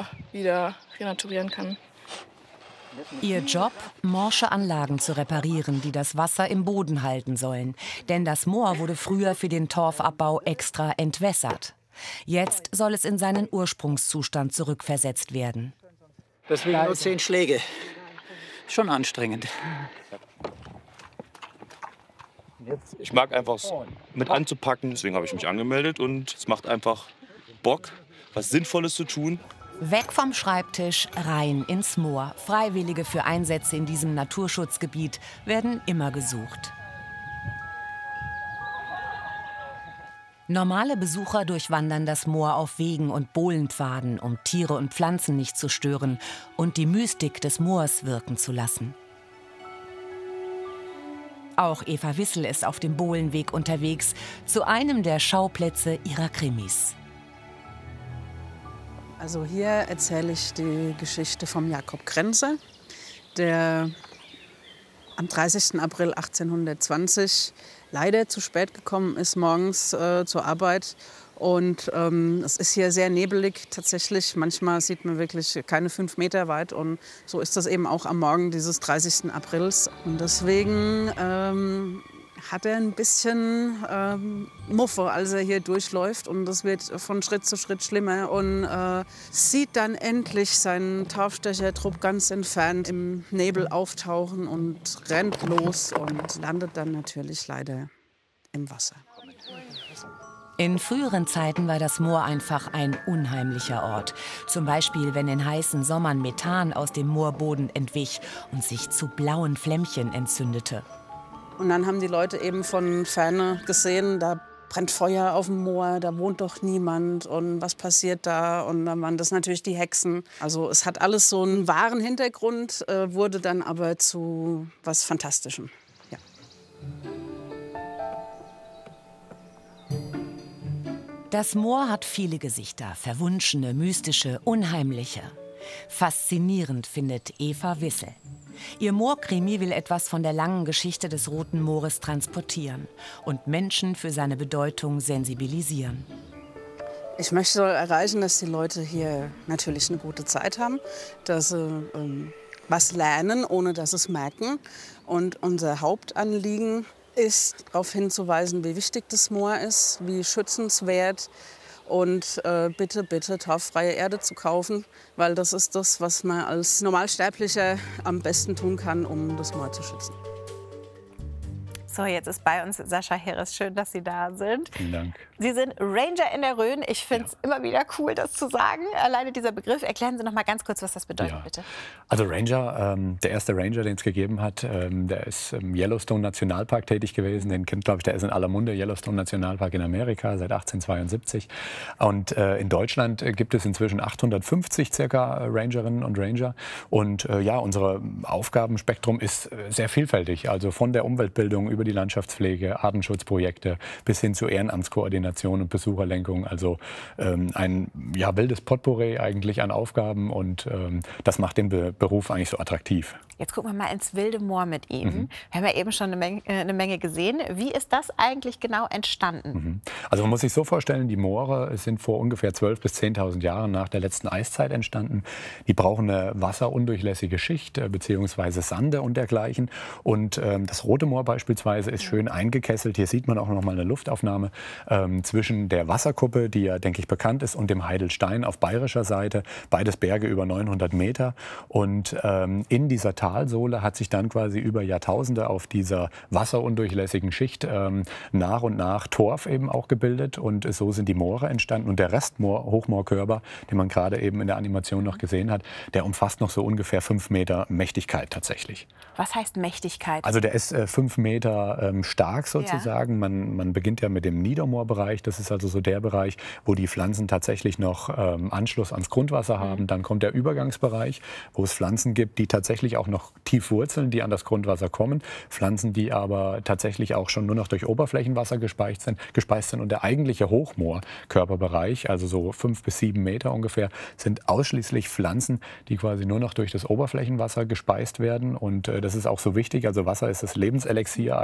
Wasser wieder renaturieren kann. Ihr Job, morsche Anlagen zu reparieren, die das Wasser im Boden halten sollen. Denn das Moor wurde früher für den Torfabbau extra entwässert. Jetzt soll es in seinen Ursprungszustand zurückversetzt werden. Deswegen nur 10 Schläge. Schon anstrengend. Ich mag einfach es mit anzupacken, deswegen habe ich mich angemeldet. Und es macht einfach Bock, was Sinnvolles zu tun. Weg vom Schreibtisch, rein ins Moor. Freiwillige für Einsätze in diesem Naturschutzgebiet werden immer gesucht. Normale Besucher durchwandern das Moor auf Wegen und Bohlenpfaden, um Tiere und Pflanzen nicht zu stören und die Mystik des Moors wirken zu lassen. Auch Eva Wissel ist auf dem Bohlenweg unterwegs, zu einem der Schauplätze ihrer Krimis. Also hier erzähle ich die Geschichte vom Jakob Krenzer, der am 30. April 1820 leider zu spät gekommen ist morgens zur Arbeit. Und es ist hier sehr nebelig tatsächlich. Manchmal sieht man wirklich keine 5 Meter weit. Und so ist das eben auch am Morgen dieses 30. Aprils. Und deswegen hat er ein bisschen Muffe, als er hier durchläuft. Und das wird von Schritt zu Schritt schlimmer. Und sieht dann endlich seinen Taufstechertrupp ganz entfernt im Nebel auftauchen und rennt los und landet dann natürlich leider im Wasser. In früheren Zeiten war das Moor einfach ein unheimlicher Ort. Zum Beispiel, wenn in heißen Sommern Methan aus dem Moorboden entwich und sich zu blauen Flämmchen entzündete. Und dann haben die Leute eben von Ferne gesehen, da brennt Feuer auf dem Moor, da wohnt doch niemand und was passiert da? Und dann waren das natürlich die Hexen. Also es hat alles so einen wahren Hintergrund, wurde dann aber zu was Fantastischem. Ja. Das Moor hat viele Gesichter, verwunschene, mystische, unheimliche. Faszinierend findet Eva Wissel. Ihr Moorkrimi will etwas von der langen Geschichte des Roten Moores transportieren und Menschen für seine Bedeutung sensibilisieren. Ich möchte erreichen, dass die Leute hier natürlich eine gute Zeit haben, dass sie was lernen, ohne dass sie es merken. Und unser Hauptanliegen ist, darauf hinzuweisen, wie wichtig das Moor ist, wie schützenswert. Und bitte, bitte torffreie Erde zu kaufen, weil das ist das, was man als Normalsterblicher am besten tun kann, um das Moor zu schützen. So, jetzt ist bei uns Sascha Heres. Schön, dass Sie da sind. Vielen Dank. Sie sind Ranger in der Rhön. Ich finde es immer wieder cool, das zu sagen. Alleine dieser Begriff. Erklären Sie noch mal ganz kurz, was das bedeutet, bitte. Also Ranger, der erste Ranger, den es gegeben hat, der ist im Yellowstone Nationalpark tätig gewesen. Den kennt, glaube ich, der ist in aller Munde. Yellowstone Nationalpark in Amerika seit 1872. Und in Deutschland gibt es inzwischen 850 circa Rangerinnen und Ranger. Und ja, unser Aufgabenspektrum ist sehr vielfältig. Also von der Umweltbildung über die Landschaftspflege, Artenschutzprojekte bis hin zur Ehrenamtskoordination und Besucherlenkung. Also ein wildes Potpourri eigentlich an Aufgaben und das macht den Beruf eigentlich so attraktiv. Jetzt gucken wir mal ins wilde Moor mit ihm. Wir haben ja eben schon eine Menge gesehen. Wie ist das eigentlich genau entstanden? Also man muss sich so vorstellen, die Moore sind vor ungefähr 12.000 bis 10.000 Jahren nach der letzten Eiszeit entstanden. Die brauchen eine wasserundurchlässige Schicht beziehungsweise Sande und dergleichen. Und das Rote Moor beispielsweise ist schön eingekesselt. Hier sieht man auch noch mal eine Luftaufnahme zwischen der Wasserkuppe, die ja, denke ich, bekannt ist, und dem Heidelstein auf bayerischer Seite. Beides Berge über 900 Meter. Und in dieser Talsohle hat sich dann quasi über Jahrtausende auf dieser wasserundurchlässigen Schicht nach und nach Torf eben auch gebildet. Und so sind die Moore entstanden. Und der Hochmoorkörper, den man gerade eben in der Animation noch gesehen hat, der umfasst noch so ungefähr 5 Meter Mächtigkeit tatsächlich. Was heißt Mächtigkeit? Also der ist 5 Meter stark sozusagen. Ja. Man beginnt ja mit dem Niedermoorbereich. Das ist also so der Bereich, wo die Pflanzen tatsächlich noch Anschluss ans Grundwasser haben. Dann kommt der Übergangsbereich, wo es Pflanzen gibt, die tatsächlich auch noch tief wurzeln, die an das Grundwasser kommen. Pflanzen, die aber tatsächlich auch schon nur noch durch Oberflächenwasser gespeist sind. Und der eigentliche Hochmoorkörperbereich, also so 5 bis 7 Meter ungefähr, sind ausschließlich Pflanzen, die quasi nur noch durch das Oberflächenwasser gespeist werden. Und das ist auch so wichtig. Also Wasser ist das Lebenselixier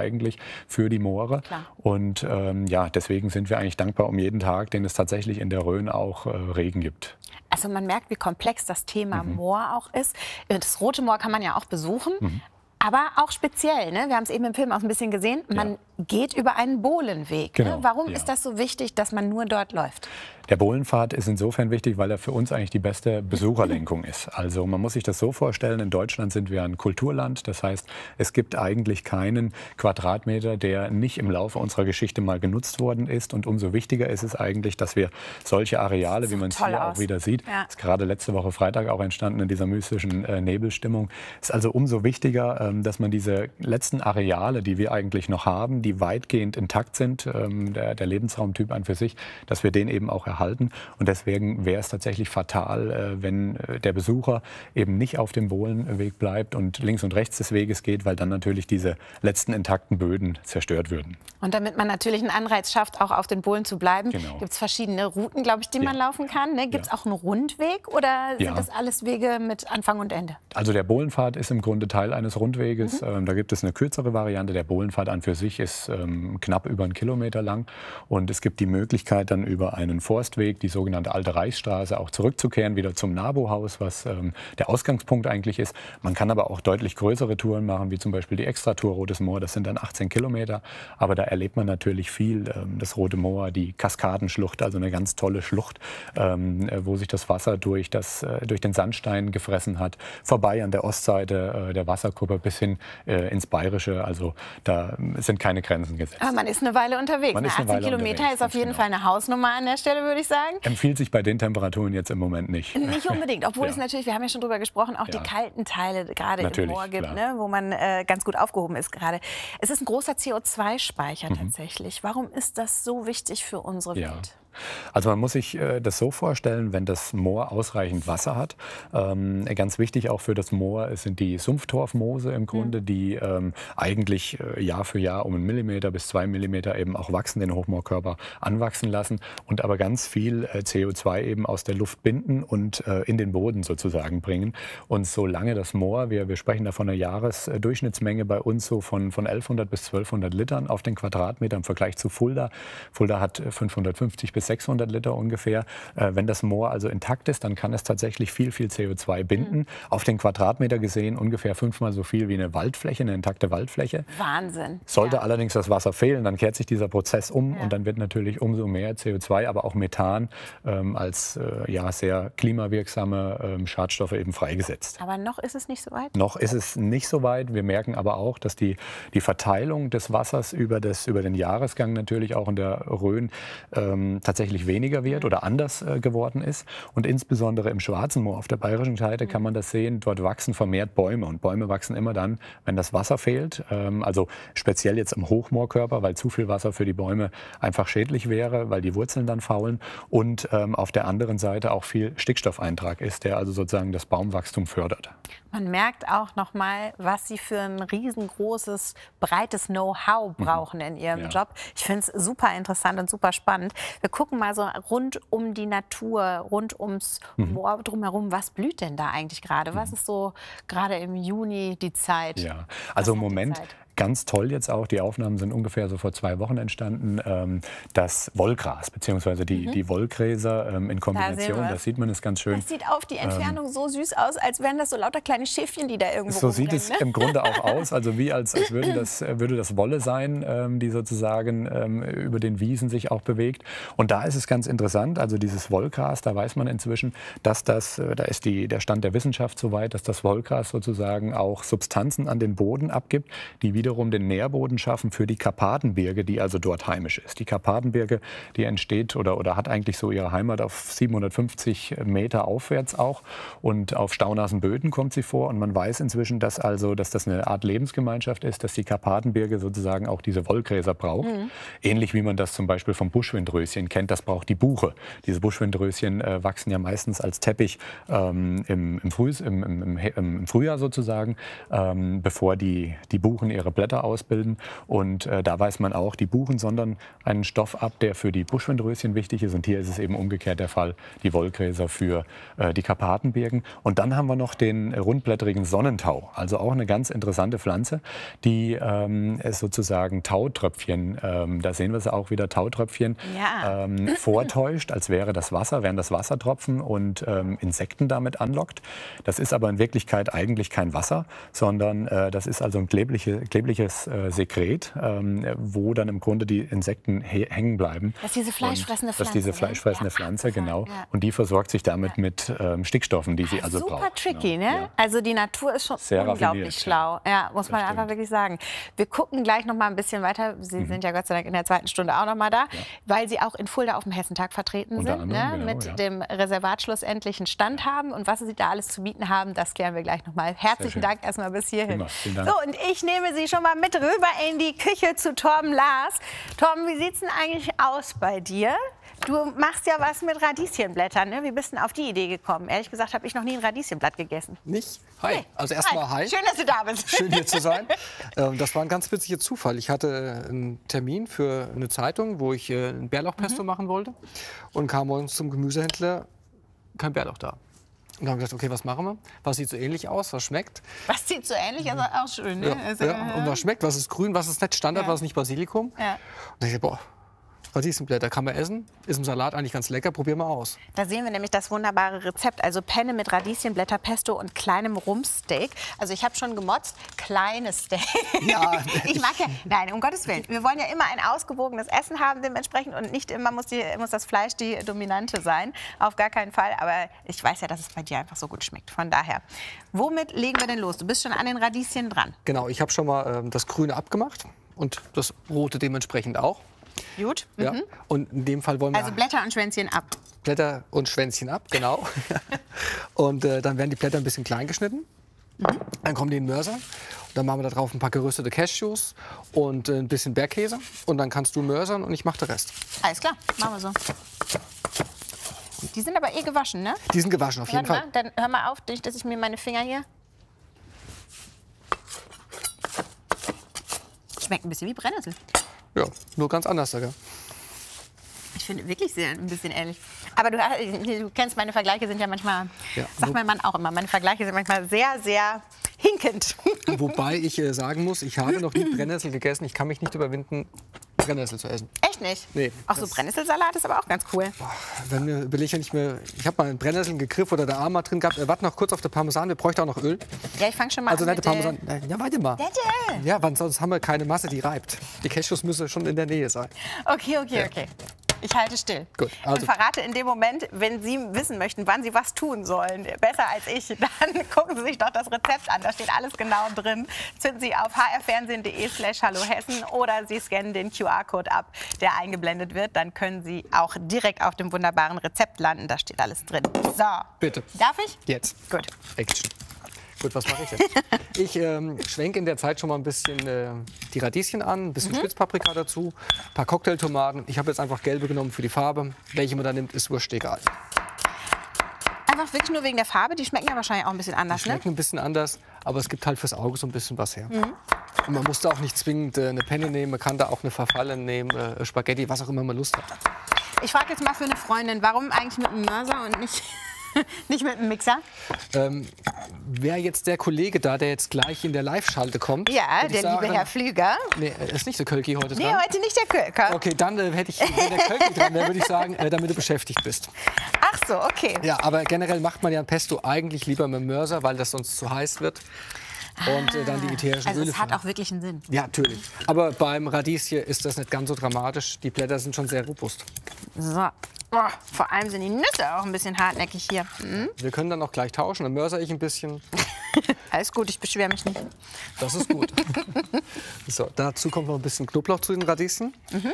eigentlich für die Moore. Klar. Und ja, deswegen sind wir eigentlich dankbar um jeden Tag, den es tatsächlich in der Rhön auch Regen gibt. Also man merkt, wie komplex das Thema Moor auch ist. Das Rote Moor kann man ja auch besuchen. Aber auch speziell, ne? Wir haben es eben im Film auch ein bisschen gesehen, man geht über einen Bohlenweg. Genau, ne? Warum ist das so wichtig, dass man nur dort läuft? Der Bohlenpfad ist insofern wichtig, weil er für uns eigentlich die beste Besucherlenkung ist. Also man muss sich das so vorstellen, in Deutschland sind wir ein Kulturland. Das heißt, es gibt eigentlich keinen Quadratmeter, der nicht im Laufe unserer Geschichte mal genutzt worden ist. Und umso wichtiger ist es eigentlich, dass wir solche Areale, wie man es hier auch wieder sieht, ist gerade letzte Woche Freitag auch entstanden in dieser mystischen Nebelstimmung, ist also umso wichtiger, dass man diese letzten Areale, die wir eigentlich noch haben, die weitgehend intakt sind, der Lebensraumtyp an für sich, dass wir den eben auch erhalten. Und deswegen wäre es tatsächlich fatal, wenn der Besucher eben nicht auf dem Bohlenweg bleibt und links und rechts des Weges geht, weil dann natürlich diese letzten intakten Böden zerstört würden. Und damit man natürlich einen Anreiz schafft, auch auf den Bohlen zu bleiben, gibt es verschiedene Routen, glaube ich, die man laufen kann. Ne? Gibt es auch einen Rundweg oder sind das alles Wege mit Anfang und Ende? Also der Bohlenpfad ist im Grunde Teil eines Rundweges. Da gibt es eine kürzere Variante. Der Bohlenpfad an für sich ist knapp über 1 Kilometer lang. Und es gibt die Möglichkeit, dann über einen Forstweg, die sogenannte Alte Reichsstraße, auch zurückzukehren, wieder zum Nabohaus, was der Ausgangspunkt eigentlich ist. Man kann aber auch deutlich größere Touren machen, wie zum Beispiel die Extratour Rotes Moor. Das sind dann 18 Kilometer. Aber da erlebt man natürlich viel. Das Rote Moor, die Kaskadenschlucht, also eine ganz tolle Schlucht, wo sich das Wasser durch den Sandstein gefressen hat. Vorbei an der Ostseite der Wasserkuppe bis hin ins Bayerische. Also da sind keine Grenzen gesetzt. Aber man ist eine Weile unterwegs. 18 Kilometer ist auf jeden Fall eine Hausnummer an der Stelle, würde ich sagen. Empfiehlt sich bei den Temperaturen jetzt im Moment nicht. Nicht unbedingt, obwohl es natürlich, wir haben ja schon drüber gesprochen, auch die kalten Teile gerade im Moor gibt, ne, wo man ganz gut aufgehoben ist gerade. Es ist ein großer CO2-Speicher tatsächlich. Warum ist das so wichtig für unsere Welt? Also man muss sich das so vorstellen, wenn das Moor ausreichend Wasser hat. Ganz wichtig auch für das Moor sind die Sumpftorfmoose im Grunde, die eigentlich Jahr für Jahr um 1 Millimeter bis 2 Millimeter eben auch wachsen, den Hochmoorkörper anwachsen lassen und aber ganz viel CO2 eben aus der Luft binden und in den Boden sozusagen bringen. Und solange das Moor, wir sprechen da von einer Jahresdurchschnittsmenge bei uns so von 1100 bis 1200 Litern auf den Quadratmeter im Vergleich zu Fulda. Fulda hat 550 bis 600 Liter ungefähr. Wenn das Moor also intakt ist, dann kann es tatsächlich viel CO2 binden. Auf den Quadratmeter gesehen ungefähr 5-mal so viel wie eine Waldfläche, eine intakte Waldfläche. Wahnsinn. Sollte allerdings das Wasser fehlen, dann kehrt sich dieser Prozess um und dann wird natürlich umso mehr CO2, aber auch Methan als sehr klimawirksame Schadstoffe eben freigesetzt. Aber noch ist es nicht so weit? Noch ist es nicht so weit. Wir merken aber auch, dass die Verteilung des Wassers über den Jahresgang natürlich auch in der Rhön tatsächlich weniger wird oder anders geworden ist. Und insbesondere im Schwarzen Moor auf der bayerischen Seite kann man das sehen. Dort wachsen vermehrt Bäume. Und Bäume wachsen immer dann, wenn das Wasser fehlt. Also speziell jetzt im Hochmoorkörper, weil zu viel Wasser für die Bäume einfach schädlich wäre, weil die Wurzeln dann faulen. Und auf der anderen Seite auch viel Stickstoffeintrag ist, der also sozusagen das Baumwachstum fördert. Man merkt auch noch mal, was Sie für ein riesengroßes, breites Know-how brauchen in Ihrem Job. Ich finde es super interessant und super spannend. Wir gucken mal so rund um die Natur, rund ums Moor drumherum. Was blüht denn da eigentlich gerade? Was ist so gerade im Juni die Zeit? Ja, also im Moment ganz toll jetzt auch, die Aufnahmen sind ungefähr so vor 2 Wochen entstanden, das Wollgras bzw. die Wollgräser in Kombination, das sieht man, ist ganz schön. Das sieht auf die Entfernung so süß aus, als wären das so lauter kleine Schäfchen, die da irgendwo So sieht es im Grunde auch aus, also wie als würde das Wolle sein, die sozusagen über den Wiesen sich auch bewegt. Und da ist es ganz interessant, also dieses Wollgras, da weiß man inzwischen, dass da ist der Stand der Wissenschaft so weit, dass das Wollgras sozusagen auch Substanzen an den Boden abgibt, die wiederum den Nährboden schaffen für die Karpatenbirge, die also dort heimisch ist. Die Karpatenbirge, die entsteht oder hat eigentlich so ihre Heimat auf 750 Meter aufwärts auch und auf staunassen Böden kommt sie vor und man weiß inzwischen, dass das eine Art Lebensgemeinschaft ist, dass die Karpatenbirge sozusagen auch diese Wollgräser braucht. Ähnlich wie man das zum Beispiel vom Buschwindröschen kennt, das braucht die Buche. Diese Buschwindröschen wachsen ja meistens als Teppich im Frühjahr sozusagen, bevor die Buchen ihre Blätter ausbilden. Und da weiß man auch, die Buchen sondern einen Stoff ab, der für die Buschwindröschen wichtig ist. Und hier ist es eben umgekehrt der Fall, die Wollgräser für die Karpatenbirken. Und dann haben wir noch den rundblättrigen Sonnentau, also auch eine ganz interessante Pflanze, die sozusagen Tautröpfchen, da sehen wir sie auch wieder, Tautröpfchen, vortäuscht, als wären das Wassertropfen und Insekten damit anlockt. Das ist aber in Wirklichkeit eigentlich kein Wasser, sondern das ist also ein klebliches Sekret, wo dann im Grunde die Insekten hängen bleiben. Das ist diese fleischfressende Pflanze. Das ist diese fleischfressende Pflanze, genau. Ja. Und die versorgt sich damit mit Stickstoffen, die sie also braucht. Super tricky, genau. ne? Ja. Also die Natur ist schon sehr unglaublich schlau. Ja, muss man einfach wirklich sagen. Wir gucken gleich noch mal ein bisschen weiter. Sie sind ja Gott sei Dank in der zweiten Stunde auch noch mal da, weil Sie auch in Fulda auf dem Hessentag vertreten sind, ne? Genau, mit dem Reservat schlussendlich einen Stand haben. Und was Sie da alles zu bieten haben, das klären wir gleich noch mal. Herzlichen Dank erstmal bis hierhin. Vielen Dank. So, und ich nehme Sie schon mal mit rüber in die Küche zu Torben Lars. Torben, wie sieht es denn eigentlich aus bei dir? Du machst ja was mit Radieschenblättern, ne? Wie bist du denn auf die Idee gekommen? Ehrlich gesagt habe ich noch nie ein Radieschenblatt gegessen. Nicht? Hi. Nee. Also erstmal hi. Schön, dass du da bist. Schön, hier zu sein. Das war ein ganz witziger Zufall. Ich hatte einen Termin für eine Zeitung, wo ich ein Bärlauchpesto machen wollte. Und kam morgens zum Gemüsehändler, kein Bärlauch da. Und dann haben wir gesagt, okay, was machen wir? Was sieht so ähnlich aus? Was schmeckt? Was sieht so ähnlich? Also auch schön, ne? Ja. Und was schmeckt? Was ist grün? Was ist nicht Standard? Was ist nicht Basilikum? Ja. Und dann dachte ich, boah, Radieschenblätter kann man essen, ist im Salat eigentlich ganz lecker, probieren wir aus. Da sehen wir nämlich das wunderbare Rezept, also Penne mit Radieschenblätter, Pesto und kleinem Rumpsteak. Also ich habe schon gemotzt, kleines Steak. Ja, ich mag ja, nein, um Gottes Willen, wir wollen ja immer ein ausgewogenes Essen haben dementsprechend und nicht immer muss das Fleisch die Dominante sein, auf gar keinen Fall. Aber ich weiß ja, dass es bei dir einfach so gut schmeckt, von daher. Womit legen wir denn los? Du bist schon an den Radieschen dran. Genau, ich habe schon mal das Grüne abgemacht und das Rote dementsprechend auch. Gut. Ja. Und in dem Fall wollen wir... Also Blätter und Schwänzchen ab. Blätter und Schwänzchen ab, genau. Und dann werden die Blätter ein bisschen klein geschnitten. Dann kommen die in den Mörser. Und dann machen wir da drauf ein paar geröstete Cashews und ein bisschen Bergkäse. Und dann kannst du mörsern und ich mache den Rest. Alles klar, machen wir so. Die sind aber eh gewaschen, ne? Die sind gewaschen, auf jeden Fall. Dann hör mal auf, dass ich mir meine Finger hier... Schmeckt ein bisschen wie Brennnessel. Ja, nur ganz anders sogar. Ich finde wirklich ein bisschen ähnlich. Aber du kennst, meine Vergleiche sind ja manchmal, sagt mein Mann auch immer, meine Vergleiche sind manchmal sehr, sehr hinkend. Wobei ich sagen muss, ich habe noch nie Brennnessel gegessen. Ich kann mich nicht überwinden, Brennnessel zu essen. Echt nicht? Nee. Auch so Brennnesselsalat ist aber auch ganz cool. Boah, wenn mir überlege ich nicht mehr, ich habe mal einen Brennnesseln gegriffen oder der Arm mal drin gehabt. Warte noch kurz auf der Parmesan, wir bräuchten auch noch Öl. Ja, ich fange schon mal also an nicht der Parmesan. Ja, warte mal. Bitte. Ja, weil sonst haben wir keine Masse, die reibt. Die Cashews müssen schon in der Nähe sein. Okay. Ich halte still. Gut, also. Und verrate in dem Moment, wenn Sie wissen möchten, wann Sie was tun sollen, besser als ich, dann gucken Sie sich doch das Rezept an. Da steht alles genau drin. Zünden Sie auf hrfernsehen.de/hallohessen oder Sie scannen den QR-Code ab, der eingeblendet wird. Dann können Sie auch direkt auf dem wunderbaren Rezept landen. Da steht alles drin. So. Bitte. Darf ich? Jetzt. Gut. Action. Gut, was mache ich jetzt? Ich schwenke in der Zeit schon mal ein bisschen die Radieschen an, ein bisschen Spitzpaprika dazu, ein paar Cocktailtomaten. Ich habe jetzt einfach gelbe genommen für die Farbe. Welche man da nimmt, ist wurscht egal. Einfach wirklich nur wegen der Farbe? Die schmecken ja wahrscheinlich auch ein bisschen anders, die schmecken ein bisschen anders, aber es gibt halt fürs Auge so ein bisschen was her. Und man muss da auch nicht zwingend eine Penne nehmen, man kann da auch eine Farfalle nehmen, Spaghetti, was auch immer man Lust hat. Ich frage jetzt mal für eine Freundin, warum eigentlich mit einem Mörser und nicht mit einem Mixer? Wäre jetzt der Kollege da, der jetzt gleich in der Live-Schalte kommt? Ja, der liebe Herr Flüger. Nee, ist nicht der Kölki heute dran? Nee, heute nicht der Kölker. Okay, dann hätte ich, wenn der Kölki dran wäre, würde ich sagen, damit du beschäftigt bist. Ach so, okay. Ja, aber generell macht man ja ein Pesto eigentlich lieber mit dem Mörser, weil das sonst zu heiß wird. Und dann die ätherischen Öle. Also es hat auch wirklich einen Sinn. Ja, natürlich. Aber beim Radieschen ist das nicht ganz so dramatisch. Die Blätter sind schon sehr robust. So. Oh, vor allem sind die Nüsse auch ein bisschen hartnäckig hier. Wir können dann auch gleich tauschen. Dann mörsere ich ein bisschen. Alles gut, ich beschwere mich nicht. Das ist gut. So, dazu kommt noch ein bisschen Knoblauch zu den Radieschen.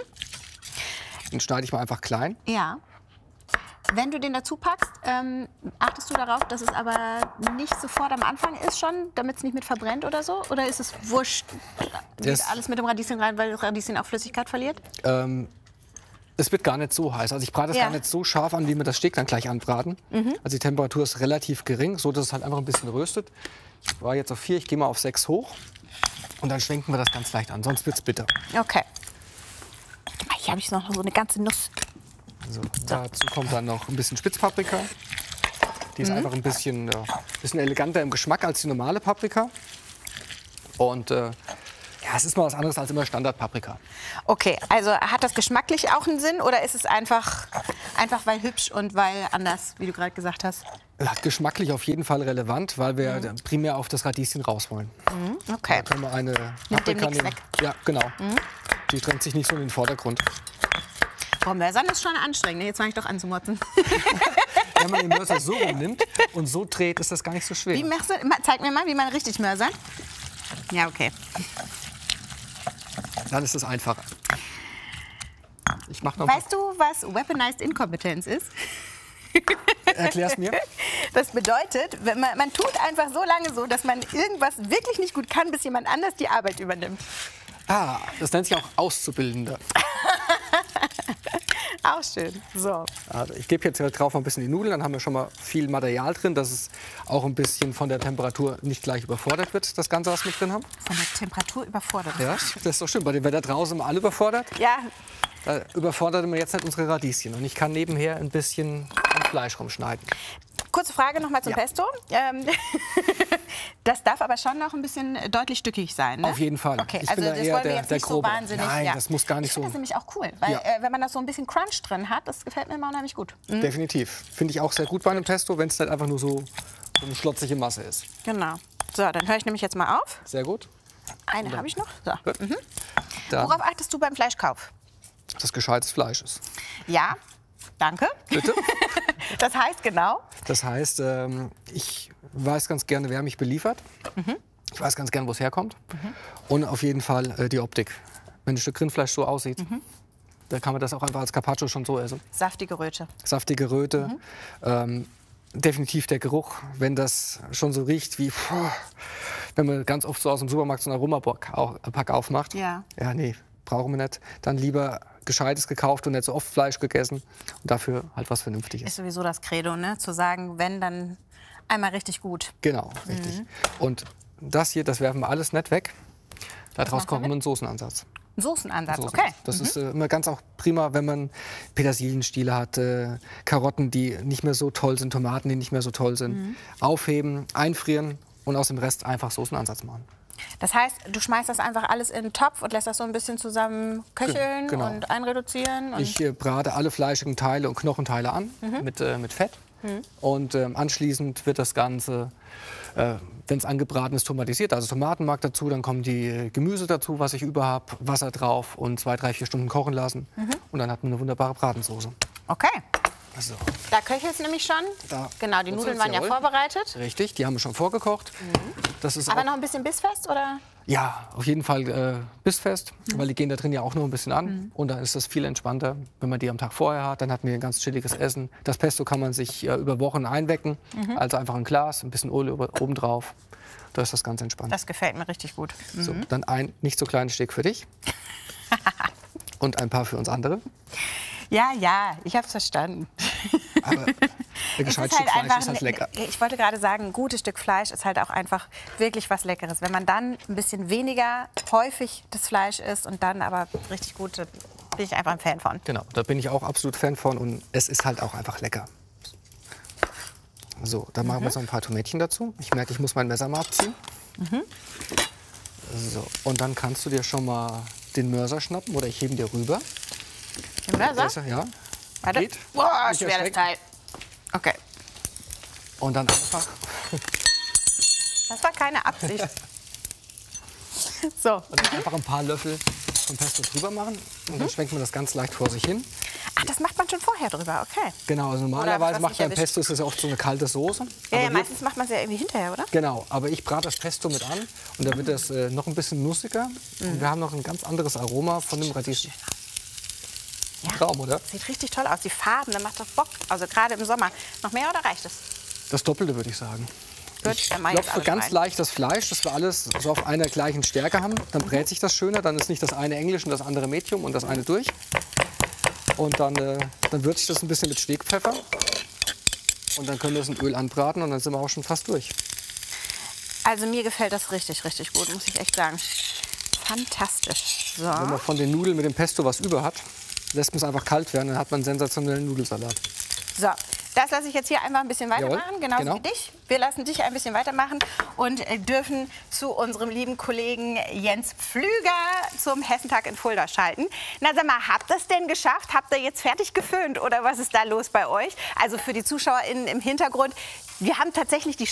Den schneide ich mal einfach klein. Ja. Wenn du den dazu packst, achtest du darauf, dass es aber nicht sofort am Anfang ist schon, damit es nicht mit verbrennt oder so? Oder ist es wurscht, geht alles mit dem Radieschen rein, weil das Radieschen auch Flüssigkeit verliert? Es wird gar nicht so heiß. Also ich brate es gar nicht so scharf an, wie wir das Steak dann gleich anbraten. Also die Temperatur ist relativ gering, so dass es halt einfach ein bisschen röstet. Ich war jetzt auf 4, ich gehe mal auf 6 hoch. Und dann schwenken wir das ganz leicht an, sonst wird es bitter. Okay. Hier habe ich noch so eine ganze Nuss. So, dazu kommt dann noch ein bisschen Spitzpaprika. Die ist einfach ein bisschen eleganter im Geschmack als die normale Paprika. Und ja, es ist mal was anderes als immer Standardpaprika. Okay, also hat das geschmacklich auch einen Sinn oder ist es einfach weil hübsch und weil anders, wie du gerade gesagt hast? Hat geschmacklich auf jeden Fall relevant, weil wir primär auf das Radieschen raus wollen. Okay. Da können wir eine Nimmt dem Paprika nichts nehmen. weg. Ja, genau. Die drängt sich nicht so in den Vordergrund. Boah, Mörsern ist schon anstrengend. Jetzt fange ich doch an zu motzen. Wenn man den Mörser so rumnimmt und so dreht, ist das gar nicht so schwer. Wie machst du, zeig mir mal, wie man richtig mörsert. Ja, okay. Dann ist es einfacher. Ich mach noch Weißt du, was Weaponized Incompetence ist? Erklär's mir. Das bedeutet, wenn man tut einfach so lange so, dass man irgendwas wirklich nicht gut kann, bis jemand anders die Arbeit übernimmt. Ah, das nennt sich auch Auszubildender. Auch schön. So. Also ich gebe jetzt drauf ein bisschen die Nudeln, dann haben wir schon mal viel Material drin, dass es auch ein bisschen von der Temperatur nicht gleich überfordert wird, das Ganze, was wir drin haben. Von der Temperatur überfordert. Ja, das ist doch schön. Bei dem Wetter draußen immer alle überfordert. Ja. Da überfordert man jetzt nicht unsere Radieschen. Und ich kann nebenher ein bisschen Fleisch rumschneiden. Kurze Frage noch mal zum Pesto. Das darf aber schon noch ein bisschen deutlich stückig sein, ne? Auf jeden Fall. Okay, ich also bin da das eher wollen wir der jetzt nicht so Grobe. wahnsinnig. Nein, das muss gar nicht ich so. finde das nämlich auch cool, weil wenn man das so ein bisschen Crunch drin hat, das gefällt mir immer unheimlich gut. Definitiv. Finde ich auch sehr gut bei einem Pesto, wenn es nicht einfach nur so eine schlotzige Masse ist. Genau. So, dann höre ich nämlich jetzt mal auf. Sehr gut. Eine habe ich noch. So. Dann Worauf achtest du beim Fleischkauf? das gescheites Fleisch ist. Ja, danke. Bitte? Das heißt genau? Das heißt, ich weiß ganz gerne, wer mich beliefert. Ich weiß ganz gerne, wo es herkommt. Und auf jeden Fall die Optik. Wenn ein Stück Rindfleisch so aussieht, dann kann man das auch einfach als Carpaccio schon so essen. Saftige Röte. Saftige Röte. Definitiv der Geruch, wenn das schon so riecht wie, wenn man ganz oft so aus dem Supermarkt so einen Aromapack aufmacht. Ja. Ja, nee, brauchen wir nicht. Dann lieber Gescheites gekauft und nicht so oft Fleisch gegessen. Und dafür halt was Vernünftiges. Ist sowieso das Credo, ne? Zu sagen, wenn, dann einmal richtig gut. Genau, richtig. Und das hier, das werfen wir alles nicht weg. Daraus kochen wir einen Soßenansatz. Ein Soßenansatz, Soßen. okay. Das ist immer ganz auch prima, wenn man Petersilienstiele hat, Karotten, die nicht mehr so toll sind, Tomaten, die nicht mehr so toll sind. Aufheben, einfrieren und aus dem Rest einfach Soßenansatz machen. Das heißt, du schmeißt das einfach alles in den Topf und lässt das so ein bisschen zusammen köcheln Genau. und einreduzieren? Und Ich brate alle fleischigen Teile und Knochenteile an mit Fett. Und anschließend wird das Ganze, wenn es angebraten ist, tomatisiert. Also Tomatenmark dazu, dann kommen die Gemüse dazu, was ich über habe, Wasser drauf und 2, 3, 4 Stunden kochen lassen. Und dann hat man eine wunderbare Bratensoße. Okay. So. Da köchelt es nämlich schon. Da. Genau, die Nudeln waren ja Jawohl. vorbereitet. Richtig, die haben wir schon vorgekocht. Das ist Aber auch, noch ein bisschen bissfest, oder? ja, auf jeden Fall bissfest, weil die gehen da drin ja auch noch ein bisschen an. Und dann ist das viel entspannter, wenn man die am Tag vorher hat. Dann hat man ein ganz chilliges Essen. Das Pesto kann man sich über Wochen einwecken. Also einfach ein Glas, ein bisschen Öl oben drauf. Da ist das ganz entspannt. Das gefällt mir richtig gut. So, dann ein nicht so kleines Stück für dich. Und ein paar für uns andere. Ja, ja, ich habe es verstanden. Aber ein Es gescheites Stück Fleisch ist halt lecker. Ich wollte gerade sagen, ein gutes Stück Fleisch ist halt auch einfach wirklich was Leckeres. Wenn man dann ein bisschen weniger häufig das Fleisch isst und dann aber richtig gut, da bin ich einfach ein Fan von. Genau, da bin ich auch absolut Fan von und es ist halt auch einfach lecker. So, dann machen wir so ein paar Tomätchen dazu. Ich merke, ich muss mein Messer mal abziehen. So, und dann kannst du dir schon mal den Mörser schnappen oder ich hebe ihn dir rüber. Den Mörser? Besser, ja. Warte. Geht. Boah, Nicht schweres erschrecken. Teil. Okay, Und dann einfach. das war keine Absicht. So. Und dann einfach ein paar Löffel von Pesto drüber machen. Und dann schwenkt man das ganz leicht vor sich hin. Ach, das macht man schon vorher drüber, okay. Genau, also Oder normalerweise was macht mich man erwischt. Pesto, ist es oft so eine kalte Soße. Ja, ja, Aber wir- meistens macht man es ja irgendwie hinterher, oder? Genau, aber ich brate das Pesto mit an und dann wird das noch ein bisschen nussiger. Und wir haben noch ein ganz anderes Aroma von dem Radieschen. Ja. Traum, oder? Sieht richtig toll aus. Die Farben, da macht doch Bock. Also gerade im Sommer. Noch mehr oder reicht es? Das Doppelte, würde ich sagen. Gut, Ich dann mach ich jetzt klopfe alles ganz rein. leicht das Fleisch, dass wir alles so auf einer gleichen Stärke haben. Dann brät sich das schöner, dann ist nicht das eine Englisch und das andere Medium und das eine durch. Und dann würze ich das ein bisschen mit Stegpfeffer. Und dann können wir es in Öl anbraten und dann sind wir auch schon fast durch. Also mir gefällt das richtig, richtig gut, muss ich echt sagen. Fantastisch. So. Wenn man von den Nudeln mit dem Pesto was über hat, lässt man es einfach kalt werden, dann hat man einen sensationellen Nudelsalat. So, das lasse ich jetzt hier einfach ein bisschen weitermachen, genauso wie dich. Wir lassen dich ein bisschen weitermachen und dürfen zu unserem lieben Kollegen Jens Pflüger zum Hessentag in Fulda schalten. Na sag mal, habt ihr es denn geschafft? Habt ihr jetzt fertig geföhnt oder was ist da los bei euch? Also für die ZuschauerInnen im Hintergrund, wir haben tatsächlich die